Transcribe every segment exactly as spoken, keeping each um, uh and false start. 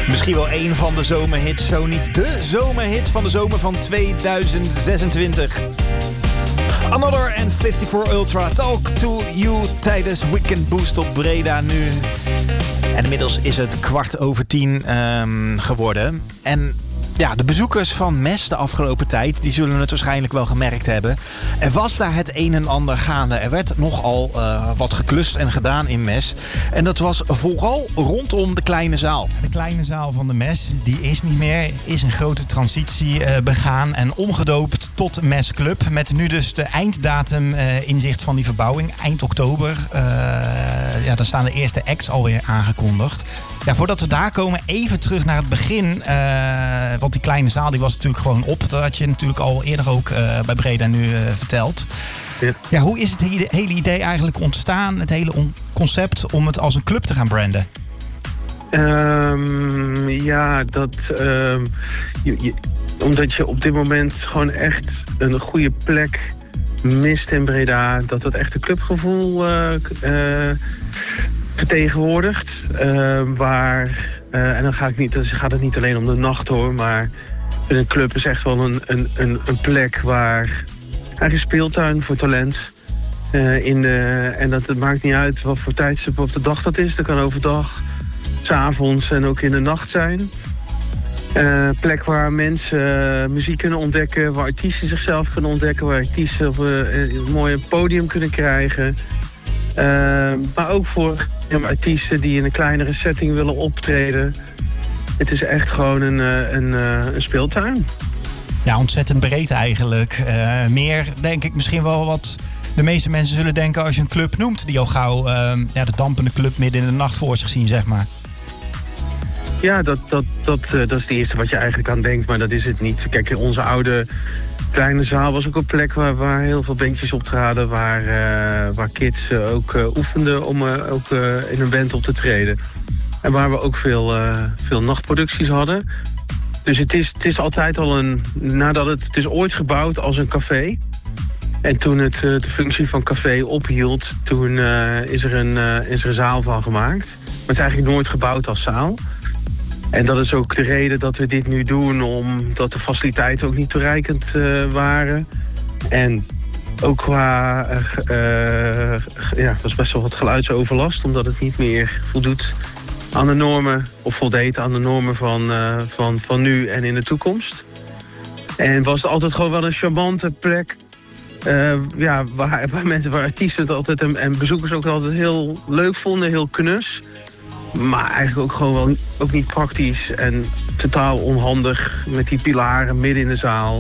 Misschien wel een van de zomerhits, zo niet de zomerhit van de zomer van tweeduizend zesentwintig. Another en vijfenvijftig Ultra, Talk to You tijdens Weekend Boost op Breda nu. En inmiddels is het kwart over tien um, geworden. En ja, de bezoekers van Mes de afgelopen tijd, die zullen het waarschijnlijk wel gemerkt hebben. Er was daar het een en ander gaande. Er werd nogal uh, wat geklust en gedaan in Mes. En dat was vooral rondom de kleine zaal. De kleine zaal van de Mes, die is niet meer. Is een grote transitie uh, begaan en omgedoopt tot Mes Club. Met nu dus de einddatum uh, in zicht van die verbouwing. Eind oktober. Uh, ja, dan staan de eerste acts alweer aangekondigd. Ja, voordat we daar komen, even terug naar het begin. Uh, want die kleine zaal die was natuurlijk gewoon op. Dat had je natuurlijk al eerder ook uh, bij Breda nu uh, verteld. Ja. Ja, hoe is het hele idee eigenlijk ontstaan? Het hele on- concept om het als een club te gaan branden? Um, ja, dat... Um, je, je, omdat je op dit moment gewoon echt een goede plek mist in Breda. Dat het echt een clubgevoel uh, uh, vertegenwoordigt. Uh, waar, uh, en dan ga ik niet, dan gaat het niet alleen om de nacht hoor, maar een club is echt wel een, een, een, een plek waar eigen speeltuin voor talent. Uh, in de, en dat het maakt niet uit wat voor tijdstip op de dag dat is. Dat kan overdag, 's avonds en ook in de nacht zijn. Uh, plek waar mensen uh, muziek kunnen ontdekken, waar artiesten zichzelf kunnen ontdekken, waar artiesten op, uh, een mooi podium kunnen krijgen. Uh, maar ook voor ja, artiesten die in een kleinere setting willen optreden. Het is echt gewoon een, een, een speeltuin. Ja, ontzettend breed eigenlijk. Uh, meer, denk ik, misschien wel wat de meeste mensen zullen denken als je een club noemt die al gauw uh, ja, de dampende club midden in de nacht voor zich zien, zeg maar. Ja, dat, dat, dat, uh, dat is het eerste wat je eigenlijk aan denkt, maar dat is het niet. Kijk, onze oude kleine zaal was ook een plek waar, waar heel veel bandjes optraden, waar, uh, waar kids uh, ook uh, oefenden om uh, ook uh, in een band op te treden. En waar we ook veel, uh, veel nachtproducties hadden. Dus het is, het is altijd al een... Nadat het, het is ooit gebouwd als een café. En toen het uh, de functie van café ophield, toen uh, is, er een, uh, is er een zaal van gemaakt. Maar het is eigenlijk nooit gebouwd als zaal. En dat is ook de reden dat we dit nu doen, omdat de faciliteiten ook niet toereikend uh, waren. En ook qua... Uh, uh, ja, er was best wel wat geluidsoverlast, omdat het niet meer voldoet aan de normen, of voldeed aan de normen van, uh, van, van nu en in de toekomst. En was het altijd gewoon wel een charmante plek. Uh, ja, waar, waar mensen, waar artiesten het altijd en, en bezoekers ook altijd heel leuk vonden, heel knus. Maar eigenlijk ook gewoon wel ook niet praktisch en totaal onhandig met die pilaren midden in de zaal.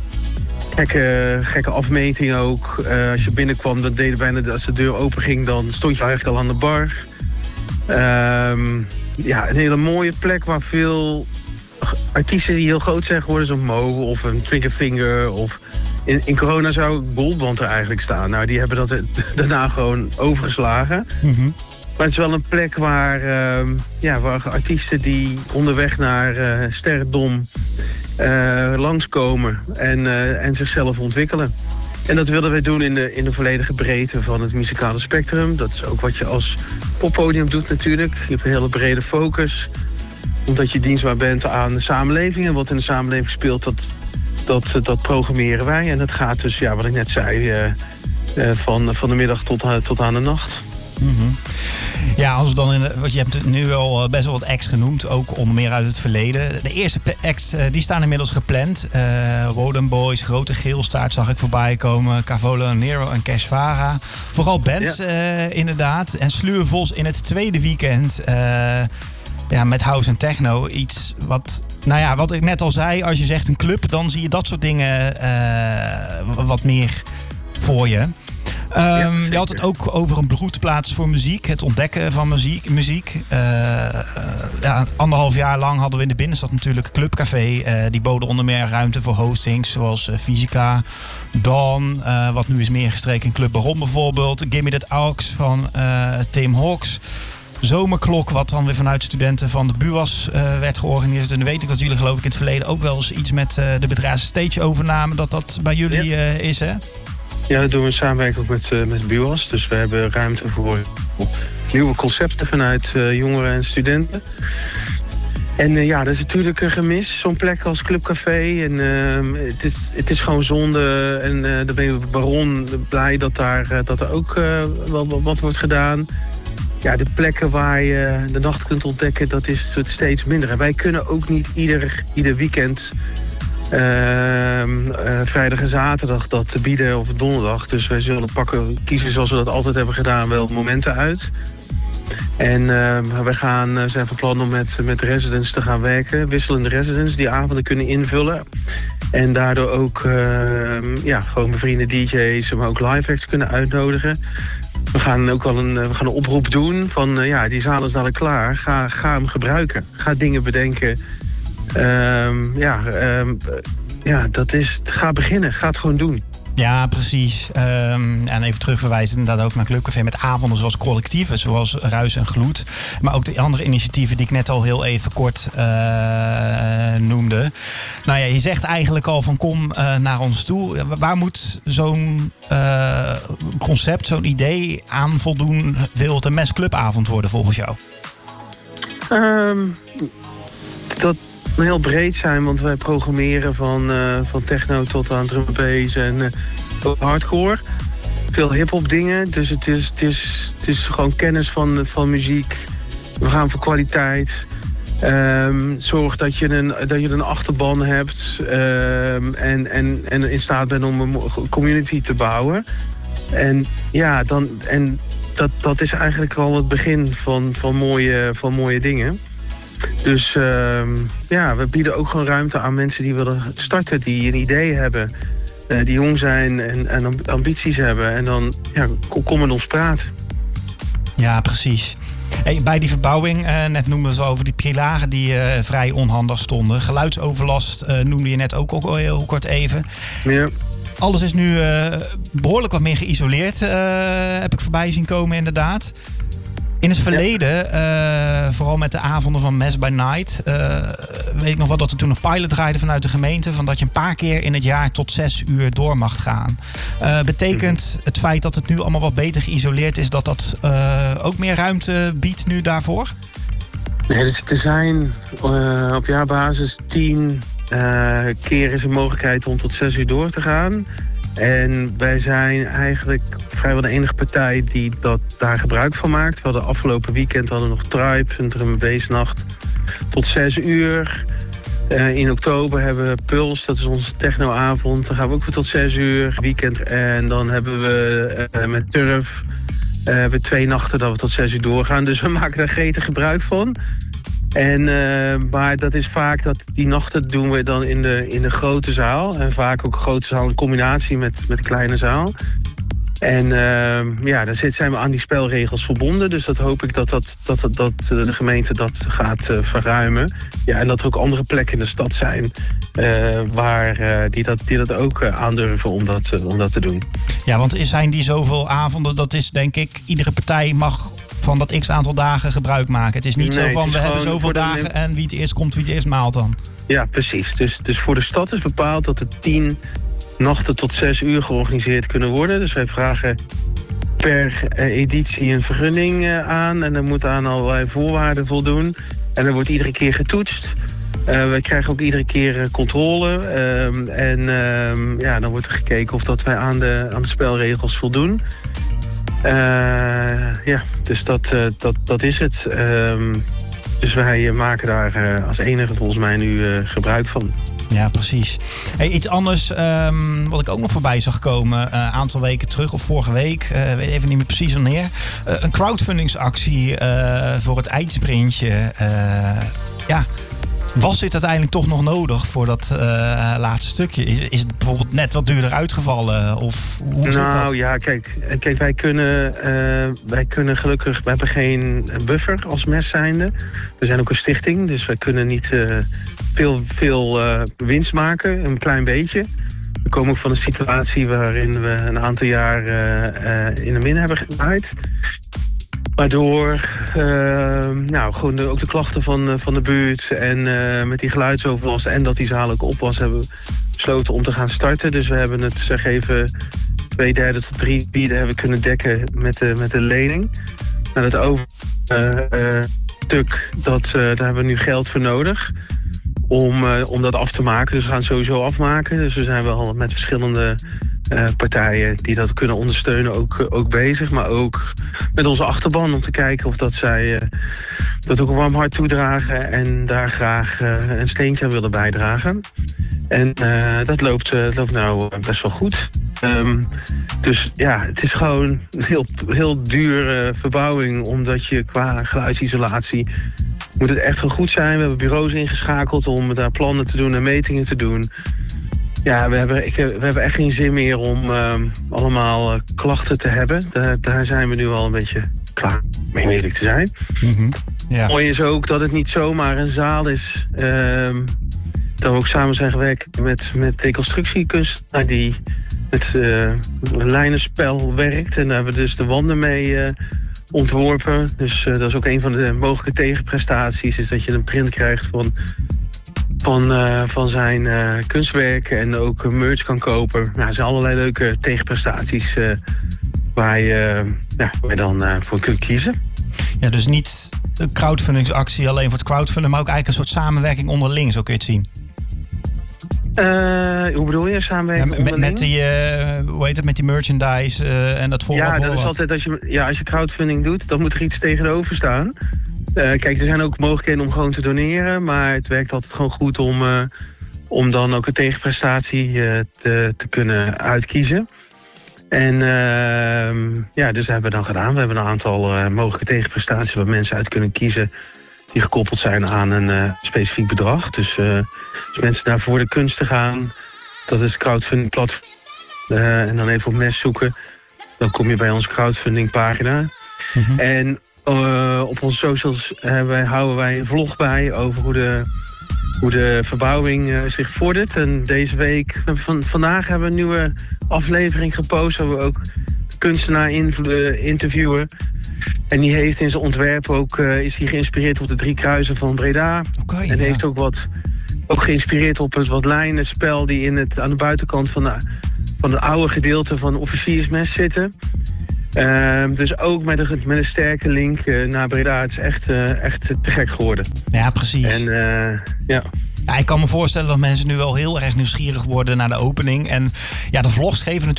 Gekke, gekke afmeting ook. Uh, als je binnenkwam, dan deden bijna als de deur open ging, dan stond je eigenlijk al aan de bar. Um, ja, een hele mooie plek waar veel artiesten die heel groot zijn geworden, zoals Mo of een Triggerfinger of in, in corona zou Goldband er eigenlijk staan. Nou, die hebben dat daarna gewoon overgeslagen. Mm-hmm. Maar het is wel een plek waar, uh, ja, waar artiesten die onderweg naar uh, sterrendom uh, langskomen en, uh, en zichzelf ontwikkelen. En dat wilden wij doen in de, in de volledige breedte van het muzikale spectrum. Dat is ook wat je als poppodium doet natuurlijk. Je hebt een hele brede focus. Omdat je dienstbaar bent aan de samenleving. En wat in de samenleving speelt, dat, dat, dat programmeren wij. En dat gaat dus, ja, wat ik net zei, uh, uh, van, van de middag tot, uh, tot aan de nacht. Mm-hmm. Ja, als we dan in de, want je hebt nu al best wel wat acts genoemd, ook onder meer uit het verleden. De eerste acts die staan inmiddels gepland. Uh, Woden Boys, Grote Geelstaart zag ik voorbij komen. Cavola, Nero en Cashvara. Vooral bands, ja. uh, inderdaad. En Sluwe Vos in het tweede weekend. Uh, ja, met house en techno. Iets wat, nou ja, wat ik net al zei. Als je zegt een club, dan zie je dat soort dingen uh, wat meer voor je. Um, ja, je had het ook over een broedplaats voor muziek. Het ontdekken van muziek. muziek. Uh, uh, ja, anderhalf jaar lang hadden we in de binnenstad natuurlijk Clubcafé. Uh, die boden onder meer ruimte voor hostings zoals uh, Fysica, Dawn. Uh, wat nu is meer gestreken in Club Baron bijvoorbeeld. Gimme That Aux van uh, Tim Hawks. Zomerklok, wat dan weer vanuit studenten van de B U A S uh, werd georganiseerd. En dan weet ik dat jullie geloof ik in het verleden ook wel eens iets met uh, de bedrijfs Stage overnamen. Dat dat bij jullie ja. uh, is, hè? Ja, dat doen we in samenwerking ook met, uh, met B U A S. Dus we hebben ruimte voor nieuwe concepten vanuit uh, jongeren en studenten. En uh, ja, dat is natuurlijk een gemis, zo'n plek als Clubcafé. En uh, het, is, het is gewoon zonde. En uh, dan ben je Baron blij dat, daar, uh, dat er ook uh, wel wat wordt gedaan. Ja, de plekken waar je de nacht kunt ontdekken, dat is steeds minder. En wij kunnen ook niet ieder, ieder weekend, uh, uh, vrijdag en zaterdag, dat te bieden of donderdag. Dus wij zullen pakken, kiezen zoals we dat altijd hebben gedaan, wel momenten uit. En uh, we gaan, uh, zijn van plan om met, met residents te gaan werken. Wisselende residents die avonden kunnen invullen. En daardoor ook uh, ja, gewoon mijn vrienden D J's, maar ook live acts kunnen uitnodigen. We gaan ook wel een, we gaan een oproep doen van uh, ja, die zaal is dadelijk klaar. Ga, ga hem gebruiken. Ga dingen bedenken. Um, ja, um, ja, dat is, ga beginnen. Ga het gewoon doen. Ja, precies. Um, en even terugverwijzen inderdaad ook naar Clubcafé met avonden zoals collectieven, zoals Ruis en Gloed. Maar ook de andere initiatieven die ik net al heel even kort uh, noemde. Nou ja, je zegt eigenlijk al van kom uh, naar ons toe. Waar moet zo'n uh, concept, zo'n idee aan voldoen? Wil het een mesclubavond worden volgens jou? Um, dat... heel breed zijn, want wij programmeren van, uh, van techno tot aan drum and bass en uh, hardcore. Veel hip-hop dingen, dus het is, het is, het is gewoon kennis van, van muziek. We gaan voor kwaliteit. Um, zorg dat je een, dat je een achterban hebt um, en, en, en in staat bent om een community te bouwen. En ja, dan, en dat, dat is eigenlijk al het begin van, van, mooie, van mooie dingen. Dus uh, ja, we bieden ook gewoon ruimte aan mensen die willen starten, die een idee hebben, uh, die jong zijn en, en ambities hebben. En dan ja, kom met ons praten. Ja, precies. Hey, bij die verbouwing, uh, net noemden we over die pilaren die uh, vrij onhandig stonden. Geluidsoverlast uh, noemde je net ook, ook al heel kort even. Ja. Alles is nu uh, behoorlijk wat meer geïsoleerd, uh, heb ik voorbij zien komen inderdaad. In het verleden, uh, vooral met de avonden van Mass by Night, uh, weet ik nog wel dat er toen een pilot draaide vanuit de gemeente, van dat je een paar keer in het jaar tot zes uur door mag gaan. Uh, betekent het feit dat het nu allemaal wat beter geïsoleerd is, dat dat uh, ook meer ruimte biedt nu daarvoor? Nee, dus er zijn uh, op jaarbasis tien uh, keer is een mogelijkheid om tot zes uur door te gaan. En wij zijn eigenlijk vrijwel de enige partij die dat daar gebruik van maakt. We hadden afgelopen weekend hadden we nog Tribe, een drum and bass nacht, tot zes uur. Uh, in oktober hebben we Puls, dat is onze technoavond. Dan gaan we ook weer tot zes uur, weekend. En dan hebben we uh, met Turf uh, hebben we twee nachten dat we tot zes uur doorgaan. Dus we maken daar gretig gebruik van. En, uh, maar dat is vaak, dat die nachten doen we dan in de, in de grote zaal. En vaak ook een grote zaal in combinatie met, met de kleine zaal. En uh, ja, daar zijn we aan die spelregels verbonden. Dus dat hoop ik dat, dat, dat, dat de gemeente dat gaat uh, verruimen. Ja, en dat er ook andere plekken in de stad zijn uh, waar, uh, die, dat, die dat ook uh, aandurven om dat, uh, om dat te doen. Ja, want zijn die zoveel avonden, dat is denk ik, iedere partij mag van dat x aantal dagen gebruik maken. Het is niet nee, zo van we hebben zoveel dagen de... en wie het eerst komt, wie het eerst maalt dan. Ja, precies. Dus, dus voor de stad is bepaald dat er tien nachten tot zes uur georganiseerd kunnen worden. Dus wij vragen per editie een vergunning uh, aan en er moet aan allerlei voorwaarden voldoen. En er wordt iedere keer getoetst. Uh, wij krijgen ook iedere keer uh, controle. Uh, en uh, ja, dan wordt er gekeken of dat wij aan de, aan de spelregels voldoen. Uh, ja, dus dat, uh, dat, dat is het. Uh, dus wij maken daar uh, als enige volgens mij nu uh, gebruik van. Ja, precies. Hey, iets anders um, wat ik ook nog voorbij zag komen een uh, aantal weken terug of vorige week, uh, weet even niet meer precies wanneer. Uh, een crowdfundingsactie uh, voor het eindsprintje. Uh, ja, was dit uiteindelijk toch nog nodig voor dat uh, laatste stukje? Is, is het bijvoorbeeld net wat duurder uitgevallen? Of hoe nou, zit dat? Nou ja, kijk, kijk wij, kunnen, uh, wij kunnen gelukkig, we hebben geen buffer als mes zijnde. We zijn ook een stichting, dus wij kunnen niet uh, veel, veel uh, winst maken, een klein beetje. We komen ook van een situatie waarin we een aantal jaar uh, uh, in de min hebben gedraaid. Waardoor uh, nou, gewoon de, ook de klachten van, uh, van de buurt en uh, met die geluidsoverlast en dat die zaal ook op was, hebben we besloten om te gaan starten. Dus we hebben het zeg even twee derde tot drie gebieden hebben kunnen dekken met de, met de lening. Nou, dat over uh, uh, stuk, dat, uh, daar hebben we nu geld voor nodig om, uh, om dat af te maken. Dus we gaan het sowieso afmaken. Dus we zijn wel met verschillende uh, partijen die dat kunnen ondersteunen ook, uh, ook bezig. Maar ook met onze achterban om te kijken of dat zij uh, dat ook een warm hart toedragen en daar graag uh, een steentje aan willen bijdragen. En uh, dat loopt, uh, loopt nou best wel goed. Um, dus ja, het is gewoon een heel, heel dure uh, verbouwing, omdat je qua geluidsisolatie moet het echt wel goed zijn. We hebben bureaus ingeschakeld om daar plannen te doen en metingen te doen. Ja, we hebben, ik, we hebben echt geen zin meer om uh, allemaal uh, klachten te hebben. Daar, daar zijn we nu al een beetje klaar mee, om eerlijk te zijn. Mm-hmm. Ja. Mooi is ook dat het niet zomaar een zaal is. Uh, dat we ook samen zijn gewerkt met, met deconstructiekunstenaar die met uh, lijnenspel werkt. En daar hebben we dus de wanden mee uh, ontworpen. Dus uh, dat is ook een van de mogelijke tegenprestaties. Is dat je een print krijgt van, van, uh, van zijn uh, kunstwerken. En ook merch kan kopen. Nou, er zijn allerlei leuke tegenprestaties uh, waar, je, uh, ja, waar je dan uh, voor kunt kiezen. Ja, dus niet een crowdfundingsactie alleen voor het crowdfunden, maar ook eigenlijk een soort samenwerking onderling, zo kun je het zien. Uh, hoe bedoel je, samenwerking ja, met, met die, uh, hoe heet het, met die merchandise uh, en dat voorbeeld. Ja, dat is altijd als je, ja, als je crowdfunding doet, dan moet er iets tegenover staan. Uh, kijk, er zijn ook mogelijkheden om gewoon te doneren, maar het werkt altijd gewoon goed om, uh, om dan ook een tegenprestatie uh, te, te kunnen uitkiezen. En uh, ja, dus dat hebben we dan gedaan. We hebben een aantal uh, mogelijke tegenprestaties waar mensen uit kunnen kiezen die gekoppeld zijn aan een uh, specifiek bedrag. Dus uh, als mensen daar voor de kunsten gaan, dat is crowdfunding platform. Uh, en dan even op mes zoeken, dan kom je bij onze crowdfunding pagina. Mm-hmm. En uh, op onze socials uh, wij, houden wij een vlog bij over hoe de, hoe de verbouwing uh, zich vordert. En deze week, van, vandaag hebben we een nieuwe aflevering gepost, waar we ook de kunstenaar in, uh, interviewen. En die heeft in zijn ontwerp ook, uh, is hij geïnspireerd op de Drie Kruisen van Breda. Okay, en ja. heeft ook wat ook geïnspireerd op het wat lijnenspel die in het, aan de buitenkant van, de, van het oude gedeelte van Officiersmes zitten. Uh, dus ook met een, met een sterke link uh, naar Breda. Het is echt, uh, echt te gek geworden. Ja, precies. En uh, ja... Ja, ik kan me voorstellen dat mensen nu wel heel erg nieuwsgierig worden naar de opening. En ja, de vlogs geven natuurlijk